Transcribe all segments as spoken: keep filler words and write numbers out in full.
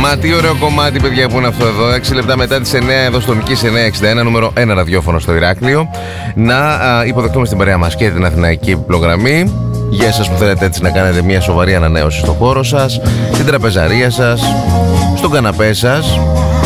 Μα τι ωραίο κομμάτι, παιδιά, που είναι αυτό εδώ. έξι λεπτά μετά τις εννιά, εδώ στο Νικής εννιακόσια εξήντα ένα, νούμερο ένα ραδιόφωνο στο Ηράκλειο. Να α, υποδεχτούμε στην παρέα μας και την Αθηναϊκή Πλογραμμή. Για εσάς που θέλετε έτσι να κάνετε μια σοβαρή ανανέωση στο χώρο σας, στην τραπεζαρία σας, στον καναπέ σας,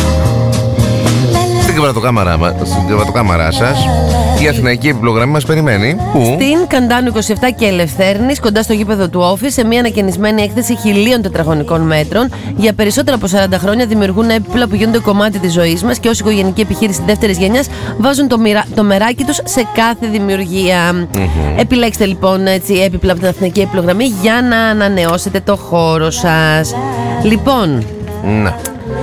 στην κρεβατοκάμαρά σας. Η Αθηναϊκή Επιπλογραμμή μας περιμένει. Πού? Στην Καντάνου είκοσι επτά και Ελευθέρνης, κοντά στο γήπεδο του Όφη, σε μια ανακαινισμένη έκθεση χιλίων τετραγωνικών μέτρων. Για περισσότερα από σαράντα χρόνια δημιουργούν έπιπλα που γίνονται κομμάτι της ζωής μας και ως οικογενειακή επιχείρηση δεύτερης γενιάς βάζουν το, μοιρα... το μεράκι τους σε κάθε δημιουργία. Mm-hmm. Επιλέξτε λοιπόν έτσι έπιπλα από την Αθηναϊκή Επιπλογραμμή για να ανανεώσετε το χώρο σας. Λοιπόν. Να.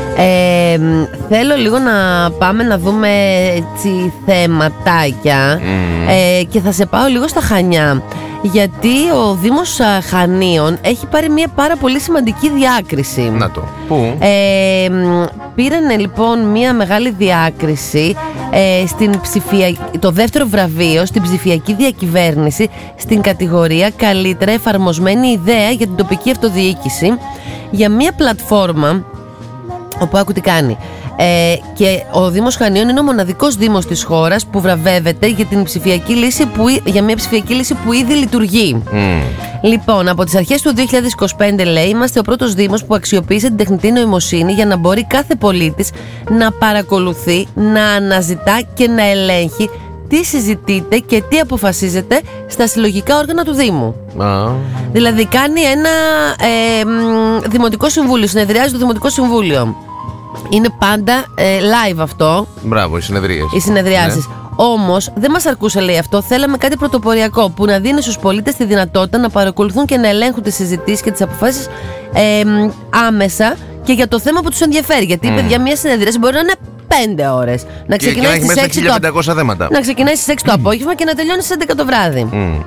Ε, θέλω λίγο να πάμε να δούμε έτσι θεματάκια mm. ε, και θα σε πάω λίγο στα Χανιά, γιατί ο Δήμος Χανίων έχει πάρει μια πάρα πολύ σημαντική διάκριση. Να το. Πού? Ε, πήρανε λοιπόν μια μεγάλη διάκριση ε, στην ψηφια... το δεύτερο βραβείο στην ψηφιακή διακυβέρνηση στην κατηγορία καλύτερα εφαρμοσμένη ιδέα για την τοπική αυτοδιοίκηση, για μια πλατφόρμα όπου άκου τι κάνει. Ε, και ο Δήμος Χανίων είναι ο μοναδικός δήμος της χώρας που βραβεύεται για, την ψηφιακή λύση που, για μια ψηφιακή λύση που ήδη λειτουργεί. Mm. Λοιπόν, από τις αρχές του δύο χιλιάδες είκοσι πέντε, λέει, είμαστε ο πρώτος δήμος που αξιοποίησε την τεχνητή νοημοσύνη για να μπορεί κάθε πολίτης να παρακολουθεί, να αναζητά και να ελέγχει τι συζητείτε και τι αποφασίζετε στα συλλογικά όργανα του Δήμου. Ah. Δηλαδή κάνει ένα ε, μ, δημοτικό συμβούλιο, συνεδριάζει το Δημοτικό Συμβούλιο. Είναι πάντα ε, live αυτό. Μπράβο, οι συνεδρίες. Οι συνεδριάσεις. Ναι. Όμως δεν μας αρκούσε, λέει, αυτό. Θέλαμε κάτι πρωτοποριακό που να δίνει στους πολίτες τη δυνατότητα να παρακολουθούν και να ελέγχουν τις συζητήσεις και τις αποφάσεις ε, μ, άμεσα και για το θέμα που τους ενδιαφέρει. Γιατί mm. παιδιά, μια συνεδρίαση μπορεί να είναι πέντε ώρες. Να ξεκινάει στις έξι το... να ξεκινάει στις έξι το απόγευμα και να τελειώνει στις έντεκα το βράδυ. Mm.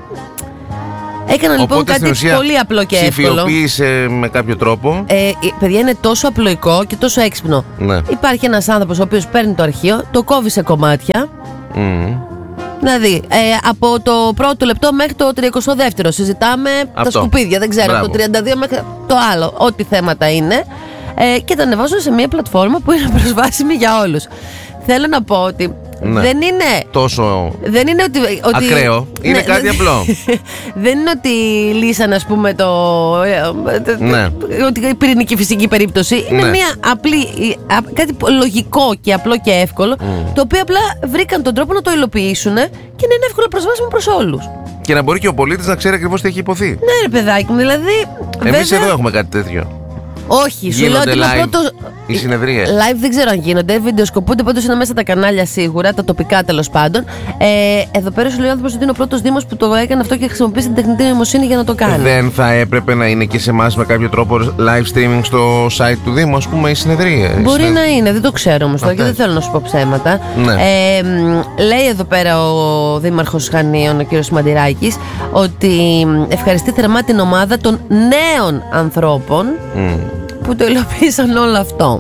Έκανα λοιπόν οπότε, κάτι ουσία, πολύ απλό και εύκολο. Ψηφιοποίησε με κάποιο τρόπο. Ε, παιδιά, είναι τόσο απλοϊκό και τόσο έξυπνο. Ναι. Υπάρχει ένας άνθρωπος ο οποίος παίρνει το αρχείο, το κόβει σε κομμάτια. Mm. Δηλαδή, ε, από το πρώτο λεπτό μέχρι το τριακοστό δεύτερο συζητάμε αυτό. Τα σκουπίδια, δεν ξέρω, από το τριάντα δύο μέχρι το άλλο, ό,τι θέματα είναι. Ε, και τα ανεβάζουν σε μια πλατφόρμα που είναι προσβάσιμη για όλους. Θέλω να πω ότι ναι. δεν είναι τόσο δεν είναι ότι, ότι ακραίο, είναι ναι, κάτι δεν, απλό. Δεν είναι ότι λύσαν, ας πούμε, το ναι. ότι η πυρηνική φυσική περίπτωση. Είναι ναι. μια απλή, κάτι λογικό και απλό και εύκολο, mm. το οποίο απλά βρήκαν τον τρόπο να το υλοποιήσουν και να είναι εύκολο προσβάσιμο προς όλους. Και να μπορεί και ο πολίτης να ξέρει ακριβώς τι έχει υποθεί. Ναι, ρε παιδάκι μου, δηλαδή. Εμείς βέβαια, εδώ έχουμε κάτι τέτοιο. Όχι, σου λέω ότι είναι πρώτο. Οι συνεδρίες. Live δεν ξέρω αν γίνονται. Βιντεοσκοπούνται, πάντως είναι μέσα τα κανάλια σίγουρα, τα τοπικά τέλος πάντων. Ε, εδώ πέρα σου λέει ο άνθρωπος ότι είναι ο πρώτος δήμος που το έκανε αυτό και χρησιμοποίησε την τεχνητή νοημοσύνη για να το κάνει. Δεν θα έπρεπε να είναι και σε εμάς με κάποιο τρόπο live streaming στο site του Δήμου, ας πούμε, οι συνεδρίες? Μπορεί ναι. να είναι, δεν το ξέρω όμως τώρα και δεν θέλω να σου πω ψέματα. Ναι. Ε, λέει εδώ πέρα ο Δήμαρχος Χανίων, ο κύριος Μαντηράκης, ότι ευχαριστεί θερμά την ομάδα των νέων ανθρώπων. Mm. που το υλοποίησαν όλο αυτό.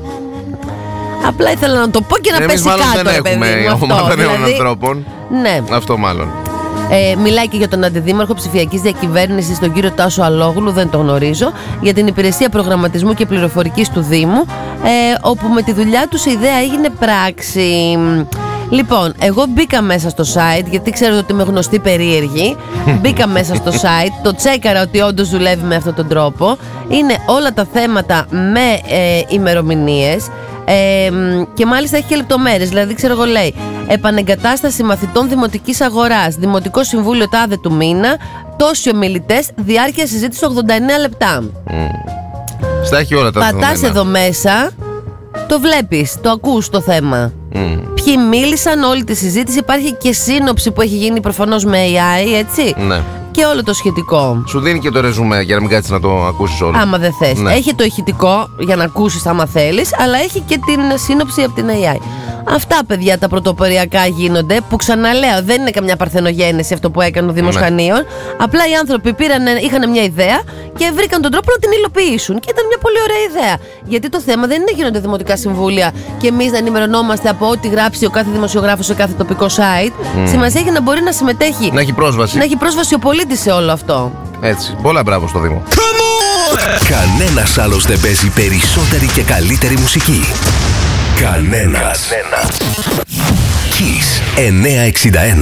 Απλά ήθελα να το πω και να εμείς πέσει κάτω, δεν ρε παιδί μου, έχουμε ομάδα νέων δηλαδή, ανθρώπων. Ναι. Αυτό μάλλον. Ε, μιλάει και για τον αντιδήμαρχο ψηφιακής διακυβέρνησης, τον κύριο Τάσο Αλόγλου, δεν το γνωρίζω, για την υπηρεσία προγραμματισμού και πληροφορικής του Δήμου, ε, όπου με τη δουλειά τους η ιδέα έγινε πράξη. Λοιπόν, εγώ μπήκα μέσα στο site, γιατί ξέρω ότι είμαι γνωστή περίεργη. Μπήκα μέσα στο site, το τσέκαρα ότι όντως δουλεύει με αυτόν τον τρόπο. Είναι όλα τα θέματα με ε, ημερομηνίες ε, και μάλιστα έχει και λεπτομέρειες. Δηλαδή, ξέρω εγώ, λέει επανεγκατάσταση μαθητών δημοτικής αγοράς, Δημοτικό Συμβούλιο τάδε του μήνα, τόσοι ομιλητές, διάρκεια συζήτηση ογδόντα εννέα λεπτά. Mm. Στα έχει όλα τα θέματα. Πατάς εδώ μέσα, το βλέπεις, το ακούς το θέμα. Mm. Ποιοι μίλησαν, όλη τη συζήτηση. Υπάρχει και σύνοψη που έχει γίνει προφανώς με έι άι, έτσι. Ναι. Και όλο το σχετικό. Σου δίνει και το ρεζουμέ για να μην κάτσεις να το ακούσεις όλο. Άμα δεν θες. Ναι. Έχει το ηχητικό για να ακούσεις άμα θέλεις, αλλά έχει και την σύνοψη από την έι άι. Αυτά, παιδιά, τα πρωτοποριακά γίνονται, που ξαναλέω δεν είναι καμιά παρθενογένεση αυτό που έκανε ο Δήμος ναι. Χανίων. Απλά οι άνθρωποι πήραν, είχαν μια ιδέα και βρήκαν τον τρόπο να την υλοποιήσουν. Και ήταν μια πολύ ωραία ιδέα. Γιατί το θέμα δεν είναι να γίνονται δημοτικά συμβούλια και εμείς να ενημερωνόμαστε από ό,τι γράψει ο κάθε δημοσιογράφος σε κάθε τοπικό site. Mm. Σημασία έχει να μπορεί να συμμετέχει. Να έχει πρόσβαση. Να έχει πρόσβαση ο πολίτης σε όλο αυτό. Έτσι. Πολλά μπράβο στο Δήμο. Κανένας άλλος δεν παίζει περισσότερη και καλύτερη μουσική. Κανένας. Κανένας. Kiss εννιακόσια εξήντα ένα.